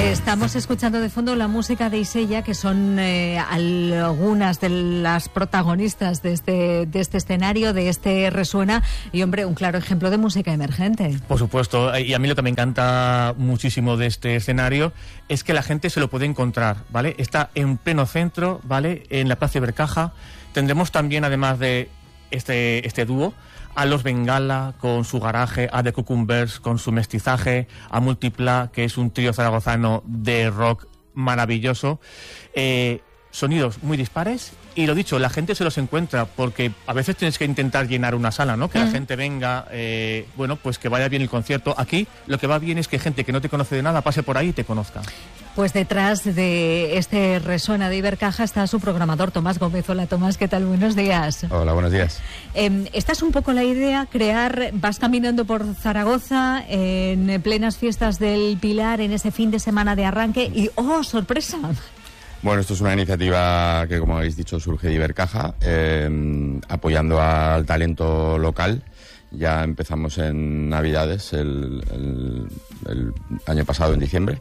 Estamos escuchando de fondo la música de Isella, que son algunas de las protagonistas de este escenario, de este Resuena, y hombre, un claro ejemplo de música emergente. Por supuesto, y a mí lo que me encanta muchísimo de este escenario es que la gente se lo puede encontrar, ¿vale? Está en pleno centro, ¿vale? En la Plaza Ibercaja. Tendremos también, además de este dúo, a Los Bengala con su garaje, a The Cucumbers con su mestizaje, a Múltipla, que es un trío zaragozano de rock maravilloso. Sonidos muy dispares y lo dicho, la gente se los encuentra porque a veces tienes que intentar llenar una sala, ¿no? Que la gente venga, bueno, pues que vaya bien el concierto. Aquí lo que va bien es que gente que no te conoce de nada pase por ahí y te conozca. Pues detrás de este Resuena de Ibercaja está su programador Tomás Gómez. Hola Tomás, ¿qué tal? Buenos días. Hola, buenos días. Esta es un poco la idea, vas caminando por Zaragoza en plenas fiestas del Pilar, en ese fin de semana de arranque y ¡oh, sorpresa! Bueno, esto es una iniciativa que, como habéis dicho, surge de Ibercaja, apoyando al talento local. Ya empezamos en Navidades el año pasado, en diciembre.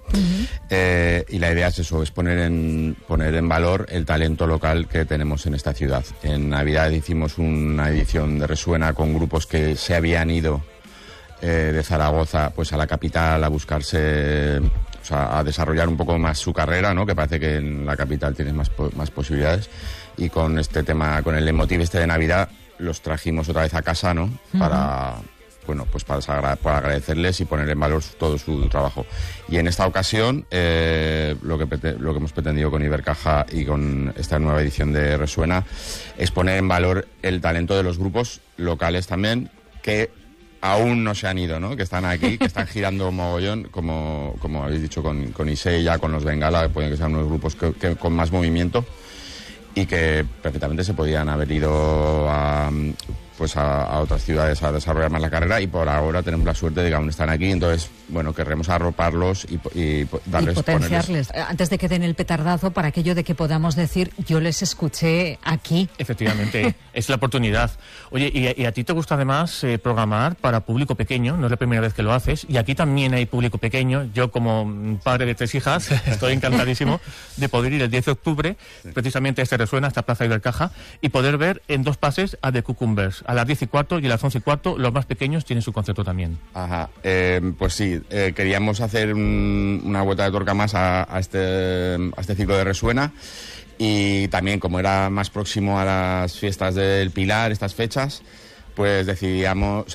Y la idea es eso, es poner en valor el talento local que tenemos en esta ciudad. En Navidad hicimos una edición de Resuena con grupos que se habían ido de Zaragoza pues a la capital a buscarse, o sea, a desarrollar un poco más su carrera, ¿no? Que parece que en la capital tienes más posibilidades. Y con este tema, con el leitmotiv de Navidad, los trajimos otra vez a casa, ¿no? Para, bueno, pues para agradecerles y poner en valor todo su trabajo. Y en esta ocasión, lo que hemos pretendido con Ibercaja y con esta nueva edición de Resuena es poner en valor el talento de los grupos locales también, que aún no se han ido, ¿no? Que están aquí, que están girando mogollón, como habéis dicho, con Isella, con Los Bengala, que pueden que sean unos grupos que con más movimiento y que perfectamente se podían haber ido a otras ciudades a desarrollar más la carrera, y por ahora tenemos la suerte de que aún están aquí. Entonces, bueno, querremos arroparlos y darles, y potenciarles antes de que den el petardazo, para aquello de que podamos decir yo les escuché aquí. Efectivamente, es la oportunidad. Oye, y a ti te gusta además programar para público pequeño, no es la primera vez que lo haces, y aquí también hay público pequeño. Yo, como padre de 3 hijas, estoy encantadísimo de poder ir el 10 de octubre, precisamente a este Resuena, a esta Plaza Ibercaja, y poder ver en 2 pases a The Cucumbers. A las 10:15 y a las 11:15, los más pequeños tienen su concierto también. Ajá, pues sí, queríamos hacer una vuelta de tuerca más a este ciclo de Resuena, y también, como era más próximo a las fiestas del Pilar, estas fechas, pues decidimos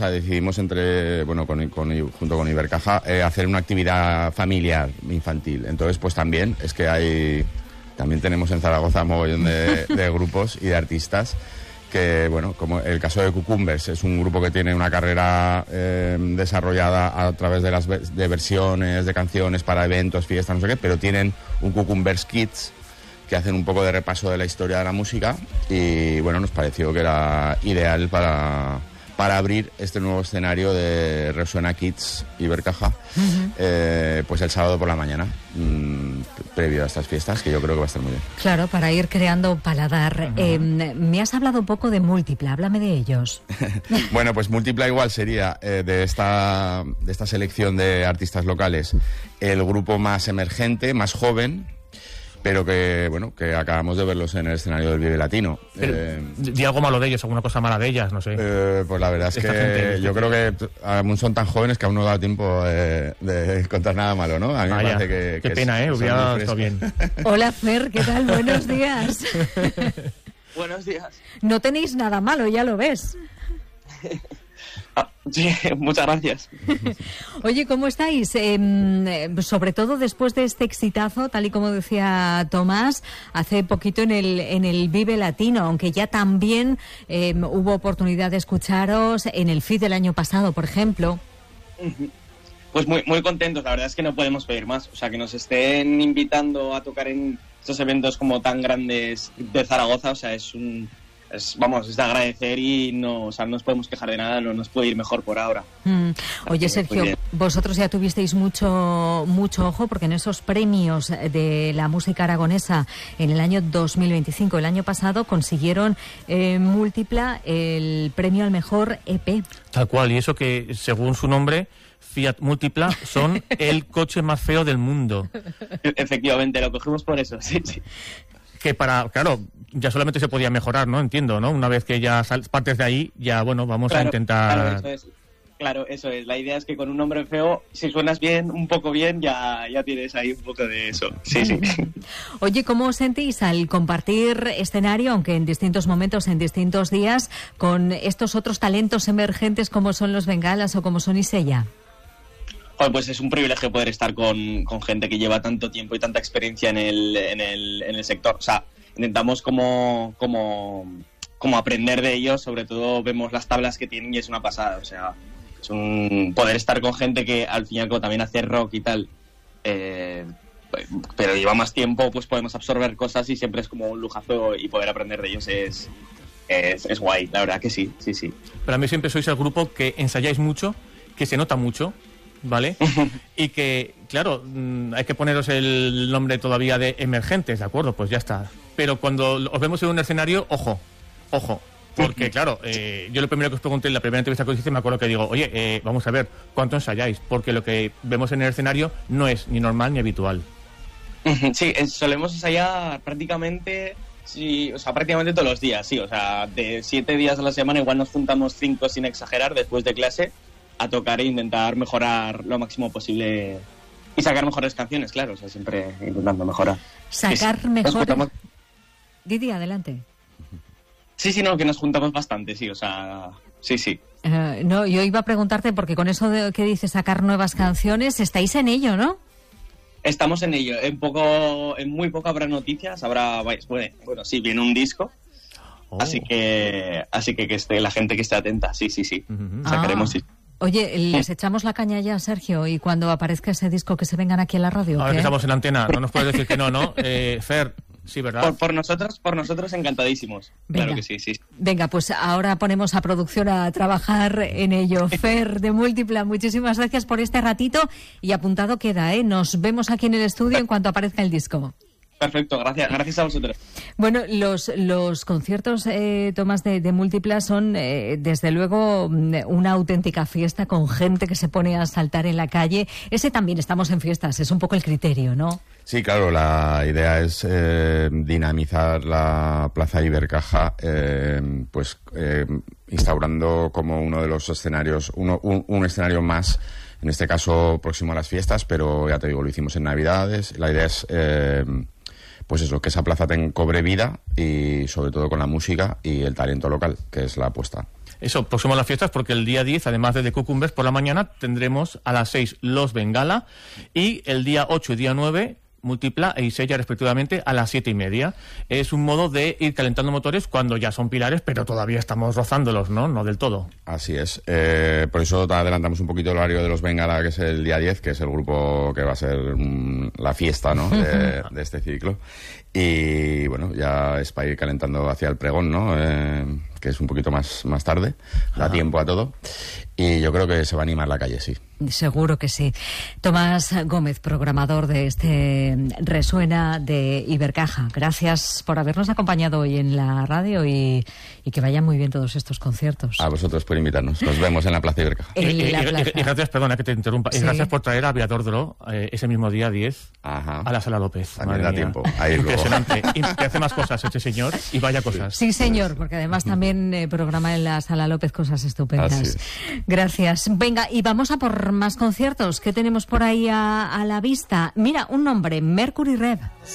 junto con Ibercaja hacer una actividad familiar infantil. Entonces, pues también también tenemos en Zaragoza un mogollón de grupos y de artistas que, bueno, como el caso de Cucumbers, es un grupo que tiene una carrera desarrollada a través de versiones de canciones para eventos, fiestas, no sé qué, pero tienen un Cucumbers Kids que hacen un poco de repaso de la historia de la música, y bueno, nos pareció que era ideal para abrir este nuevo escenario de Resuena Kids Ibercaja, pues el sábado por la mañana, previo a estas fiestas, que yo creo que va a estar muy bien. Claro, para ir creando paladar. Me has hablado un poco de Múltipla, háblame de ellos. Bueno, pues Múltipla igual sería, de esta selección de artistas locales, el grupo más emergente, más joven, pero que acabamos de verlos en el escenario del Vive Latino. Di algo malo de ellos, alguna cosa mala de ellas, no sé. Pues la verdad es que yo creo que aún son tan jóvenes que aún no da tiempo de contar nada malo, ¿no? A mí me parece qué pena, hubiera estado bien. Hola Fer, ¿qué tal? Buenos días. Buenos días. No tenéis nada malo, ya lo ves. Sí, muchas gracias. Oye, ¿cómo estáis? Sobre todo después de este exitazo, tal y como decía Tomás, hace poquito en el Vive Latino, aunque ya también hubo oportunidad de escucharos en el FIT del año pasado, por ejemplo. Pues muy, muy contentos, la verdad es que no podemos pedir más. O sea, que nos estén invitando a tocar en estos eventos como tan grandes de Zaragoza, o sea, es de agradecer, y no nos podemos quejar de nada, no nos puede ir mejor por ahora. Oye, Sergio, vosotros ya tuvisteis mucho ojo, porque en esos premios de la música aragonesa en el año 2025, el año pasado, consiguieron Múltipla el premio al mejor EP. Tal cual, y eso que, según su nombre, Fiat Multipla son el coche más feo del mundo. Efectivamente, lo cogimos por eso, sí. Que claro, ya solamente se podía mejorar, ¿no? Entiendo, ¿no? Una vez que ya partes de ahí, ya, bueno, vamos a intentar... Claro, eso es. La idea es que con un nombre feo, si suenas bien, un poco bien, ya tienes ahí un poco de eso. Sí. Oye, ¿cómo os sentís al compartir escenario, aunque en distintos momentos, en distintos días, con estos otros talentos emergentes como son los Bengalas o como son Isella? Pues es un privilegio poder estar con gente que lleva tanto tiempo y tanta experiencia en el sector. O sea, intentamos como aprender de ellos, sobre todo vemos las tablas que tienen y es una pasada. O sea, es un poder estar con gente que al fin y al cabo también hace rock y tal, pero lleva más tiempo, pues podemos absorber cosas y siempre es como un lujazo y poder aprender de ellos es guay, la verdad que sí. Pero a mí siempre sois el grupo que ensayáis mucho, que se nota mucho, ¿vale? Y que, claro, hay que poneros el nombre todavía de emergentes, ¿de acuerdo? Pues ya está. Pero cuando os vemos en un escenario, ojo, porque claro, yo lo primero que os pregunté en la primera entrevista que os hice, me acuerdo que digo, oye, vamos a ver, ¿cuánto ensayáis? Porque lo que vemos en el escenario no es ni normal ni habitual. Sí, solemos ensayar prácticamente todos los días, sí, o sea, de 7 días a la semana igual nos juntamos 5 sin exagerar después de clase a tocar e intentar mejorar lo máximo posible y sacar mejores canciones, claro, o sea, siempre intentando mejorar. Sacar mejores... Didi, adelante. Sí, no, que nos juntamos bastante, sí, o sea, sí. No, yo iba a preguntarte, porque con eso de que dices sacar nuevas canciones, estáis en ello, ¿no? Estamos en ello, en muy poco habrá noticias, bueno, sí, viene un disco, así que esté la gente que esté atenta, sí, sacaremos, sí. Oye, les echamos la caña ya, Sergio, y cuando aparezca ese disco que se vengan aquí a la radio. Ahora que estamos en la antena, no nos puedes decir que no, Fer. Sí, ¿verdad? Por nosotros encantadísimos. Venga. Claro que sí. Venga, pues ahora ponemos a producción a trabajar en ello. Fer de Múltipla, muchísimas gracias por este ratito y apuntado queda, ¿eh? Nos vemos aquí en el estudio en cuanto aparezca el disco. Perfecto, gracias a vosotros. Bueno, los conciertos, Tomás, de Múltipla son, desde luego, una auténtica fiesta con gente que se pone a saltar en la calle. Ese también, estamos en fiestas, es un poco el criterio, ¿no? Sí, claro, la idea es dinamizar la Plaza Ibercaja, instaurando como uno de los escenarios, un escenario más, en este caso próximo a las fiestas, pero ya te digo, lo hicimos en Navidades. La idea es... que esa plaza cobre vida y sobre todo con la música y el talento local, que es la apuesta. Eso, próximo a las fiestas, porque el día 10, además de The Cucumbers, por la mañana tendremos a las 6 Los Bengala y el día 8 y día 9 Múltipla e Isella respectivamente a las 7:30. Es un modo de ir calentando motores cuando ya son pilares, pero todavía estamos rozándolos, ¿no? No del todo. Así es. Por eso adelantamos un poquito el horario de Los Bengala, que es el día 10, que es el grupo que va a ser la fiesta, ¿no? de este ciclo. Y bueno, ya es para ir calentando hacia el pregón, ¿no? Que es un poquito más tarde. Da tiempo a todo. Y yo creo que se va a animar la calle, sí. Seguro que sí. Tomás Gómez, programador de este Resuena de Ibercaja. Gracias por habernos acompañado hoy en la radio y que vayan muy bien todos estos conciertos. A vosotros por invitarnos. Nos vemos en la Plaza Ibercaja. Y gracias, perdona que te interrumpa, y gracias por traer a Aviador Dro ese mismo día 10 a la Sala López. También da tiempo. Ahí impresionante. Y que hace más cosas este señor y vaya cosas. Sí, señor, porque además también programa en la Sala López cosas estupendas. Gracias. Venga, y vamos a por más conciertos. ¿Qué tenemos por ahí a la vista? Mira, un nombre, Mercury Rev.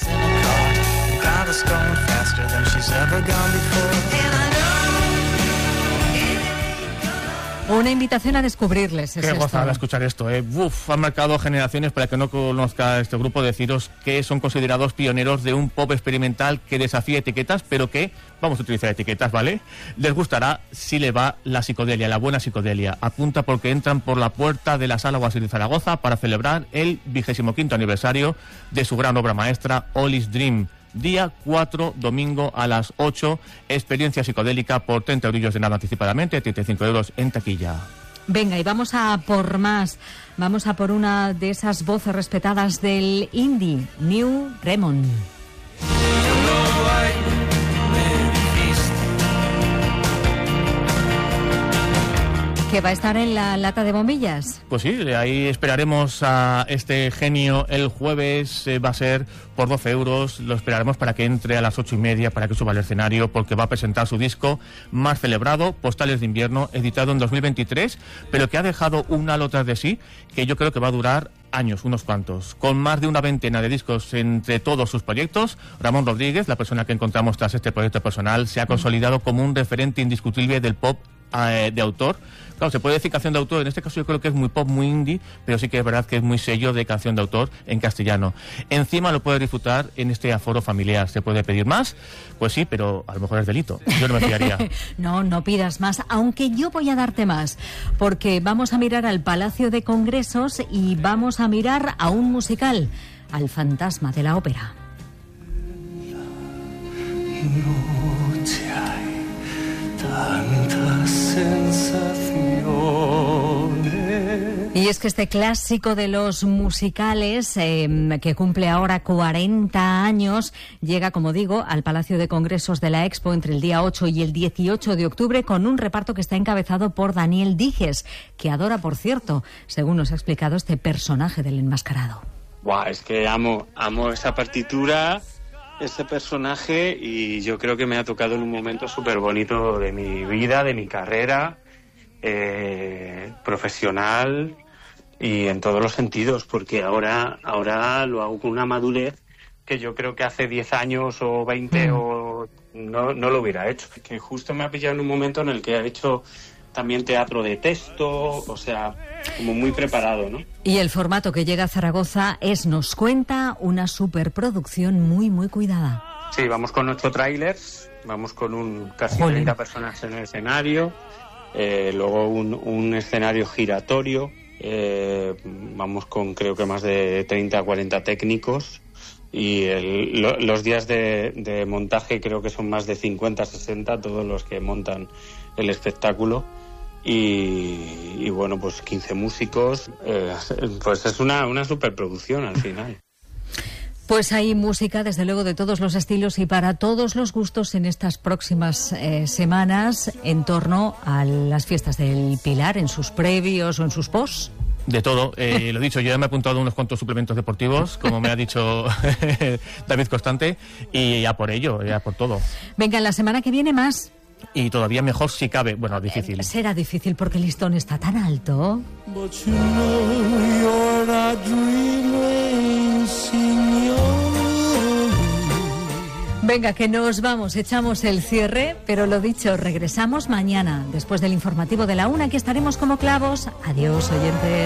Una invitación a descubrirles. Qué gozada escuchar esto, ¿eh? Han marcado generaciones. Para que no conozca este grupo, deciros que son considerados pioneros de un pop experimental que desafía etiquetas, pero que, vamos a utilizar etiquetas, ¿vale? Les gustará si le va la psicodelia, la buena psicodelia. Apunta porque entran por la puerta de la Sala Oasis de Zaragoza para celebrar el 25º aniversario de su gran obra maestra, Ollie's Dream. Día 4, domingo a las 8, experiencia psicodélica por 30 euros de nada anticipadamente, 35 euros en taquilla. Venga, y vamos a por más. Vamos a por una de esas voces respetadas del indie, New Remon. ¿Que va a estar en la lata de bombillas? Pues sí, ahí esperaremos a este genio el jueves, va a ser por 12 euros, lo esperaremos para que entre a las 8:30, para que suba al escenario, porque va a presentar su disco más celebrado, Postales de Invierno, editado en 2023, pero que ha dejado un halo tras de sí, que yo creo que va a durar años, unos cuantos. Con más de una veintena de discos entre todos sus proyectos, Ramón Rodríguez, la persona que encontramos tras este proyecto personal, se ha consolidado como un referente indiscutible del pop de autor. Claro, se puede decir canción de autor, en este caso yo creo que es muy pop, muy indie, pero sí que es verdad que es muy sello de canción de autor en castellano. Encima lo puedes disfrutar en este aforo familiar. ¿Se puede pedir más? Pues sí, pero a lo mejor es delito. Yo no me fiaría. No pidas más, aunque yo voy a darte más, porque vamos a mirar al Palacio de Congresos y vamos a mirar a un musical, al Fantasma de la Ópera. Tantas sensaciones. Y es que este clásico de los musicales, que cumple ahora 40 años, llega, como digo, al Palacio de Congresos de la Expo entre el día 8 y el 18 de octubre, con un reparto que está encabezado por Daniel Dijes, que adora, por cierto, según nos ha explicado, este personaje del enmascarado. Buah, es que amo esa partitura, ese personaje, y yo creo que me ha tocado en un momento súper bonito de mi vida, de mi carrera profesional y en todos los sentidos, porque ahora lo hago con una madurez que yo creo que hace 10 años o 20 o no lo hubiera hecho. Que justo me ha pillado en un momento en el que he hecho también teatro de texto, o sea, como muy preparado, ¿no? Y el formato que llega a Zaragoza es, nos cuenta, una superproducción muy, muy cuidada. Sí, vamos con 8 trailers, vamos con casi 30 personas en el escenario, luego un escenario giratorio, vamos con creo que más de 30 a 40 técnicos, y los días de montaje creo que son más de 50, 60, todos los que montan el espectáculo. Y bueno, pues 15 músicos, pues es una superproducción al final. Pues hay música, desde luego, de todos los estilos y para todos los gustos en estas próximas semanas en torno a las fiestas del Pilar, en sus previos o en sus post. De todo, lo dicho, yo ya me he apuntado a unos cuantos suplementos deportivos, como me ha dicho David Constante, y ya por ello, ya por todo. Venga, la semana que viene más. Y todavía mejor si cabe. Bueno, difícil. Será difícil porque el listón está tan alto. Venga, que nos vamos, echamos el cierre, pero lo dicho, regresamos mañana, después del informativo de la 1, aquí estaremos como clavos. Adiós, oyentes.